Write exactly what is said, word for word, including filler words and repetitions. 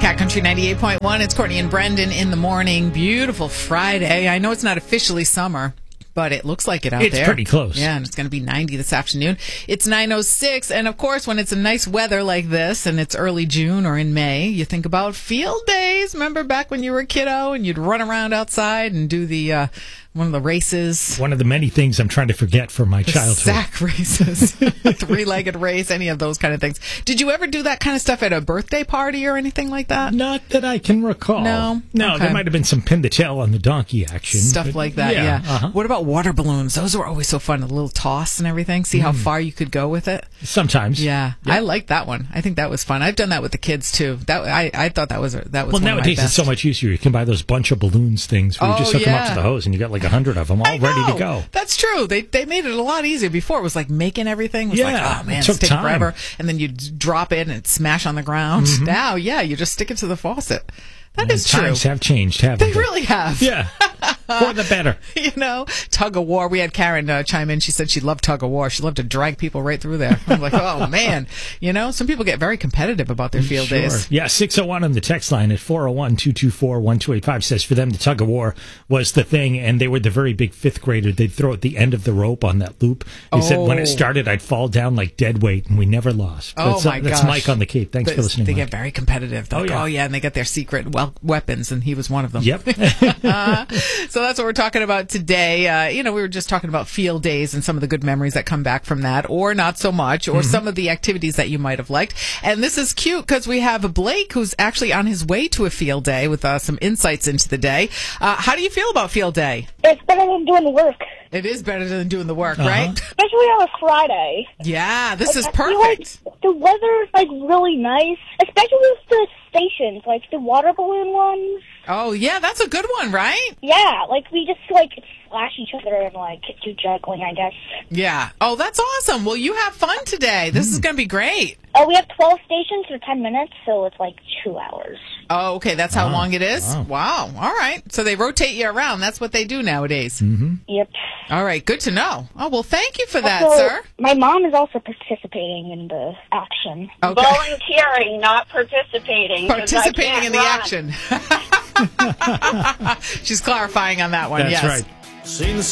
Cat Country ninety-eight point one. It's Courtney and Brendan in the morning. Beautiful Friday. I know it's not officially summer, but it looks like it out it's there. It's pretty close. Yeah, and it's going to be ninety this afternoon. It's nine oh six, and of course, when it's a nice weather like this, and it's early June or in May, you think about field days. Remember back when you were a kiddo, and you'd run around outside and do the uh, one of the races. One of the many things I'm trying to forget from my the childhood. Sack races, three-legged race, any of those kind of things. Did you ever do that kind of stuff at a birthday party or anything like that? Not that I can recall. No? No, Okay. there might have been some pin the tail on the donkey action. Stuff but like that, yeah. yeah. Uh-huh. What about water balloons? Those were always so fun, a little toss and everything. See how far you could go with it? Sometimes. Yeah, Yeah. I liked that one. I think that was fun. I've done that with the kids, too. That I, I thought that was that was Well, one of my nowadays it's best. so much easier. You can buy those bunch of balloons things where you Oh, just hook them up yeah. to the hose and you got like a hundred of them all I ready know. to go. That's true. They they made it a lot easier. Before it was like making everything. It was Yeah, like, oh man, it it's took taking time. forever. And then you drop it and it smash on the ground. Mm-hmm. Now, yeah, you just stick it to the faucet. That is true. Times have changed, haven't They they? really have. Yeah. For the better. You know, tug of war. We had Karen uh, chime in. She said she loved tug of war. She loved to drag people right through there. I'm like, oh man. You know, some people get very competitive about their field Sure. days. Yeah, six oh one on the text line at four oh one, two two four, one two eight five says for them the tug of war was the thing, and they were the very big fifth grader. They'd throw at the end of the rope on that loop. He said when Oh. it started, I'd fall down like dead weight, and we never lost. Oh, that's, my That's gosh. Mike on the Cape. Thanks But for listening, They Mike. get very competitive. They're Oh, like, yeah. oh, yeah, and they get their secret wel- weapons, and he was one of them. Yep. uh, so that's what we're talking about today. Uh, you know, we were just talking about field days and some of the good memories that come back from that, or not so much, or Mm-hmm. some of the activities that you might have liked. And this is cute because we have Blake who's actually on his way to a field day with uh, some insights into the day. Uh, how do you feel about field day? It's better than doing the work. It is better than doing the work, Uh-huh. right? Especially on a Friday. Yeah, this is I feel like perfect. the weather's like really nice, especially with the stations, like the water balloon ones. Oh, yeah, that's a good one, right? Yeah, like we just like slash each other and like do juggling, I guess. Yeah. Oh, that's awesome. Well, you have fun today. This is going to be great. Oh, we have twelve stations for ten minutes, so it's like two hours. Oh, okay. That's how Wow. long it is? Wow. Wow. All right. So they rotate you around. That's what they do nowadays. Yep. All right. Good to know. Oh, well, thank you for that, So, sir. my mom is also participating in the action. Okay. Volunteering, not participating. 'cause I Participating can't in the run. action. She's clarifying on that one. That's yes. right. Seen the